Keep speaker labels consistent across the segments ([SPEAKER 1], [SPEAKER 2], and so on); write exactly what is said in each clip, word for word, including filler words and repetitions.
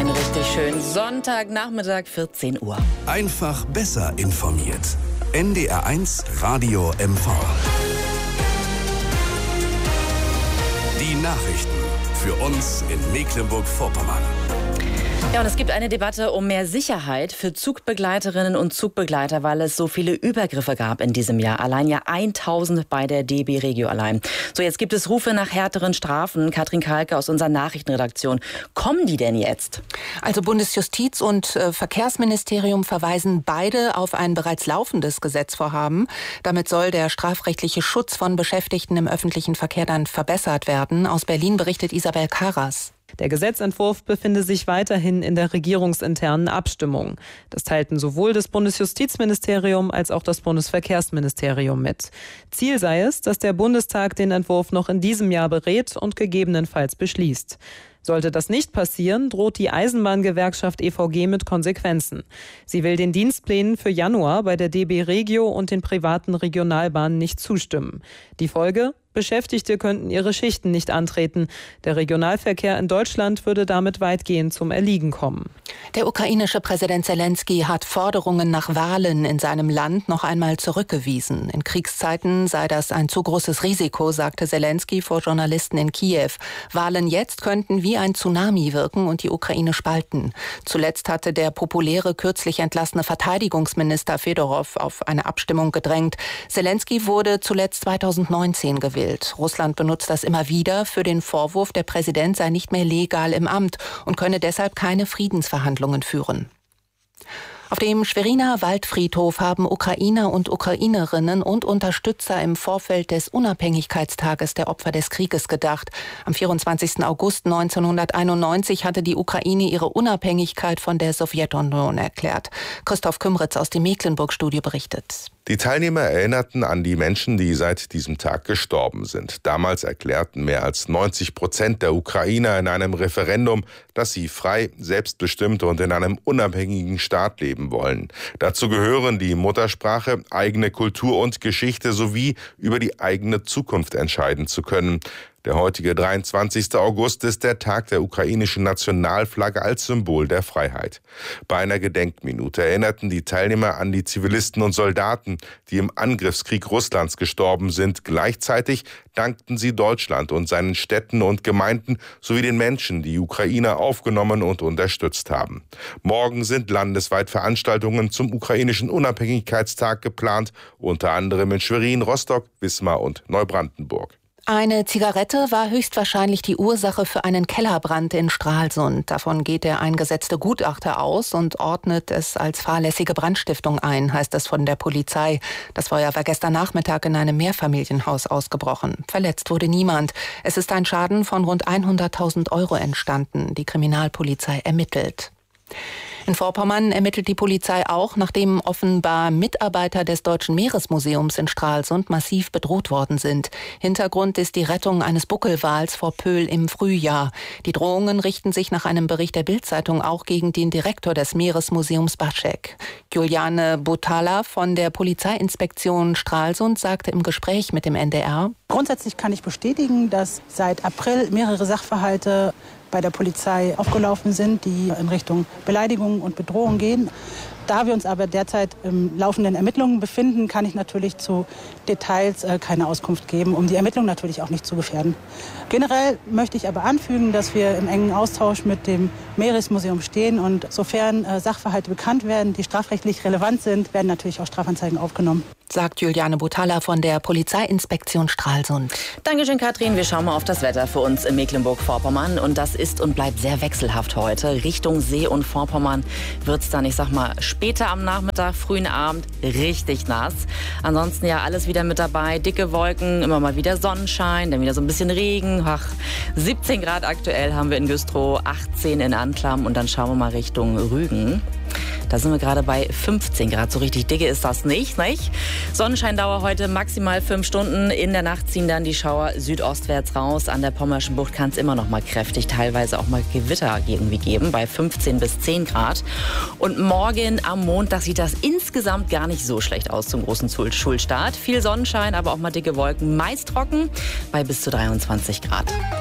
[SPEAKER 1] Einen richtig schönen Sonntagnachmittag, vierzehn Uhr.
[SPEAKER 2] Einfach besser informiert. N D R eins Radio M V. Die Nachrichten für uns in Mecklenburg-Vorpommern.
[SPEAKER 1] Ja, und es gibt eine Debatte um mehr Sicherheit für Zugbegleiterinnen und Zugbegleiter, weil es so viele Übergriffe gab in diesem Jahr. Allein ja tausend bei der D B Regio allein. So, jetzt gibt es Rufe nach härteren Strafen. Katrin Kalke aus unserer Nachrichtenredaktion. Kommen die denn jetzt?
[SPEAKER 3] Also Bundesjustiz und äh, Verkehrsministerium verweisen beide auf ein bereits laufendes Gesetzvorhaben. Damit soll der strafrechtliche Schutz von Beschäftigten im öffentlichen Verkehr dann verbessert werden. Aus Berlin berichtet Isabel Karas.
[SPEAKER 4] Der Gesetzentwurf befinde sich weiterhin in der regierungsinternen Abstimmung. Das teilten sowohl das Bundesjustizministerium als auch das Bundesverkehrsministerium mit. Ziel sei es, dass der Bundestag den Entwurf noch in diesem Jahr berät und gegebenenfalls beschließt. Sollte das nicht passieren, droht die Eisenbahngewerkschaft E V G mit Konsequenzen. Sie will den Dienstplänen für Januar bei der D B Regio und den privaten Regionalbahnen nicht zustimmen. Die Folge? Beschäftigte könnten ihre Schichten nicht antreten. Der Regionalverkehr in Deutschland würde damit weitgehend zum Erliegen kommen.
[SPEAKER 3] Der ukrainische Präsident Zelensky hat Forderungen nach Wahlen in seinem Land noch einmal zurückgewiesen. In Kriegszeiten sei das ein zu großes Risiko, sagte Zelensky vor Journalisten in Kiew. Wahlen jetzt könnten wie ein Tsunami wirken und die Ukraine spalten. Zuletzt hatte der populäre, kürzlich entlassene Verteidigungsminister Fedorow auf eine Abstimmung gedrängt. Zelensky wurde zuletzt zweitausendneunzehn gewählt. Russland benutzt das immer wieder für den Vorwurf, der Präsident sei nicht mehr legal im Amt und könne deshalb keine Friedensverhandlungen führen. Auf dem Schweriner Waldfriedhof haben Ukrainer und Ukrainerinnen und Unterstützer im Vorfeld des Unabhängigkeitstages der Opfer des Krieges gedacht. Am vierundzwanzigsten August neunzehnhunderteinundneunzig hatte die Ukraine ihre Unabhängigkeit von der Sowjetunion erklärt. Christoph Kümritz aus dem Mecklenburg-Studio berichtet.
[SPEAKER 5] Die Teilnehmer erinnerten an die Menschen, die seit diesem Tag gestorben sind. Damals erklärten mehr als neunzig Prozent der Ukrainer in einem Referendum, dass sie frei, selbstbestimmt und in einem unabhängigen Staat leben wollen. Dazu gehören die Muttersprache, eigene Kultur und Geschichte sowie über die eigene Zukunft entscheiden zu können. Der heutige dreiundzwanzigste August ist der Tag der ukrainischen Nationalflagge als Symbol der Freiheit. Bei einer Gedenkminute erinnerten die Teilnehmer an die Zivilisten und Soldaten, die im Angriffskrieg Russlands gestorben sind. Gleichzeitig dankten sie Deutschland und seinen Städten und Gemeinden sowie den Menschen, die Ukrainer aufgenommen und unterstützt haben. Morgen sind landesweit Veranstaltungen zum ukrainischen Unabhängigkeitstag geplant, unter anderem in Schwerin, Rostock, Wismar und Neubrandenburg.
[SPEAKER 3] Eine Zigarette war höchstwahrscheinlich die Ursache für einen Kellerbrand in Stralsund. Davon geht der eingesetzte Gutachter aus und ordnet es als fahrlässige Brandstiftung ein, heißt es von der Polizei. Das Feuer war gestern Nachmittag in einem Mehrfamilienhaus ausgebrochen. Verletzt wurde niemand. Es ist ein Schaden von rund hunderttausend Euro entstanden. Die Kriminalpolizei ermittelt. In Vorpommern ermittelt die Polizei auch, nachdem offenbar Mitarbeiter des Deutschen Meeresmuseums in Stralsund massiv bedroht worden sind. Hintergrund ist die Rettung eines Buckelwals vor Pöhl im Frühjahr. Die Drohungen richten sich nach einem Bericht der Bild-Zeitung auch gegen den Direktor des Meeresmuseums Baschek. Juliane Botala von der Polizeiinspektion Stralsund sagte im Gespräch mit dem N D R:
[SPEAKER 6] Grundsätzlich kann ich bestätigen, dass seit April mehrere Sachverhalte bei der Polizei aufgelaufen sind, die in Richtung Beleidigung und Bedrohung gehen. Da wir uns aber derzeit im laufenden Ermittlungen befinden, kann ich natürlich zu Details äh, keine Auskunft geben, um die Ermittlungen natürlich auch nicht zu gefährden. Generell möchte ich aber anfügen, dass wir im engen Austausch mit dem Meeresmuseum stehen und sofern äh, Sachverhalte bekannt werden, die strafrechtlich relevant sind, werden natürlich auch Strafanzeigen aufgenommen.
[SPEAKER 3] Sagt Juliane Botala von der Polizeiinspektion Stralsund.
[SPEAKER 1] Dankeschön, Katrin. Wir schauen mal auf das Wetter für uns in Mecklenburg-Vorpommern. Und das ist und bleibt sehr wechselhaft heute. Richtung See und Vorpommern wird es dann, ich sag mal, später am Nachmittag, frühen Abend richtig nass. Ansonsten ja alles wieder mit dabei. Dicke Wolken, immer mal wieder Sonnenschein, dann wieder so ein bisschen Regen. Ach, siebzehn Grad aktuell haben wir in Güstrow, achtzehn in Anklam und dann schauen wir mal Richtung Rügen. Da sind wir gerade bei fünfzehn Grad. So richtig dicke ist das nicht, nicht? Sonnenscheindauer heute maximal fünf Stunden. In der Nacht ziehen dann die Schauer südostwärts raus. An der Pommerschen Bucht kann es immer noch mal kräftig, teilweise auch mal Gewitter irgendwie geben, bei fünfzehn bis zehn Grad. Und morgen am Montag sieht das insgesamt gar nicht so schlecht aus zum großen Schulstart. Viel Sonnenschein, aber auch mal dicke Wolken, meist trocken, bei bis zu dreiundzwanzig Grad.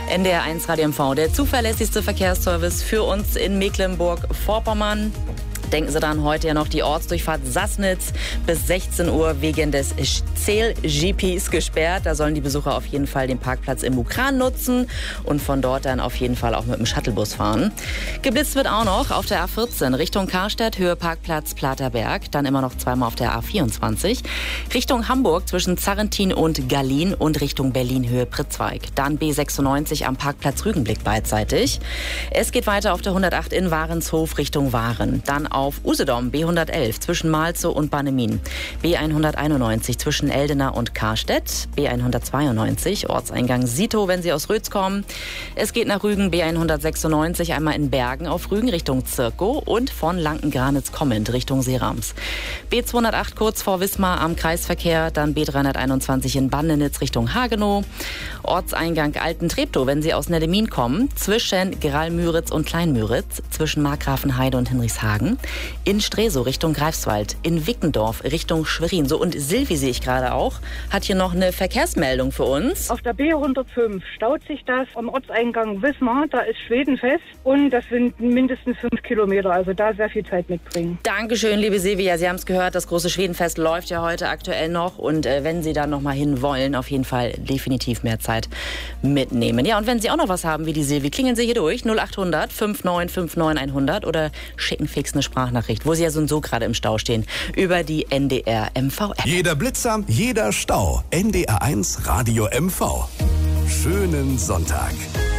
[SPEAKER 1] N D R eins Radio M V, der zuverlässigste Verkehrsservice für uns in Mecklenburg-Vorpommern. Denken Sie dann heute ja noch die Ortsdurchfahrt Sassnitz bis sechzehn Uhr wegen des Zähl-G Ps gesperrt. Da sollen die Besucher auf jeden Fall den Parkplatz im Mukran nutzen und von dort dann auf jeden Fall auch mit dem Shuttlebus fahren. Geblitzt wird auch noch auf der A vierzehn Richtung Karstadt, Höhe Parkplatz Platerberg. Dann immer noch zweimal auf der A vierundzwanzig. Richtung Hamburg zwischen Zarrentin und Gallien und Richtung Berlin, Höhe Pritzweig. Dann B sechsundneunzig am Parkplatz Rügenblick beidseitig. Es geht weiter auf der hundertacht in Warenshof Richtung Waren. Dann auf Usedom B hundertelf zwischen Malzow und Bannemin, B hunderteinundneunzig zwischen Eldena und Karstedt, B hundertzweiundneunzig Ortseingang Sito, wenn Sie aus Rötz kommen. Es geht nach Rügen B hundertsechsundneunzig einmal in Bergen auf Rügen Richtung Zirkow und von Lanken-Granitz kommend Richtung Seerams. B zweihundertacht kurz vor Wismar am Kreisverkehr, dann B dreihunderteinundzwanzig in Bandenitz Richtung Hagenow. Ortseingang Alten-Treptow, wenn Sie aus Neddemin kommen, zwischen Geralmüritz und Kleinmüritz, zwischen Markgrafenheide und Hinrichshagen. In Stresow Richtung Greifswald, in Wickendorf Richtung Schwerin. So, und Silvi sehe ich gerade auch, hat hier noch eine Verkehrsmeldung für uns.
[SPEAKER 7] Auf der B hundertfünf staut sich das am Ortseingang Wismar, da ist Schwedenfest und das sind mindestens fünf Kilometer, also da sehr viel Zeit mitbringen.
[SPEAKER 1] Dankeschön, liebe Silvi. Ja, Sie haben es gehört, das große Schwedenfest läuft ja heute aktuell noch und äh, wenn Sie da noch mal hin wollen, auf jeden Fall definitiv mehr Zeit mitnehmen. Ja, und wenn Sie auch noch was haben wie die Silvi, klingeln Sie hier durch null acht hundert neunundfünfzig neunundfünfzig hundert oder schicken fix eine Sprachnachricht, wo Sie ja so und so gerade im Stau stehen, über die N D R M V-App.
[SPEAKER 2] Jeder Blitzer, jeder Stau. N D R eins Radio M V. Schönen Sonntag.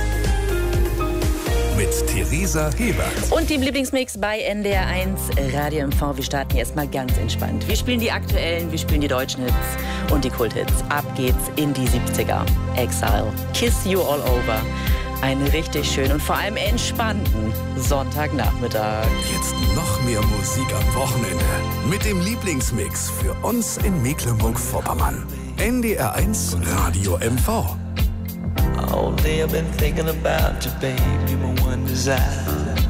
[SPEAKER 2] Mit Theresa Hebert.
[SPEAKER 1] Und dem Lieblingsmix bei N D R eins Radio M V. Wir starten jetzt mal ganz entspannt. Wir spielen die aktuellen, wir spielen die deutschen Hits und die Kulthits. Ab geht's in die siebziger. Exile, Kiss You All Over. Einen richtig schönen und vor allem entspannten Sonntagnachmittag.
[SPEAKER 2] Jetzt noch mehr Musik am Wochenende. Mit dem Lieblingsmix für uns in Mecklenburg-Vorpommern. N D R eins Radio M V.
[SPEAKER 8] All day I've been thinking about you, babe. You're my one desire.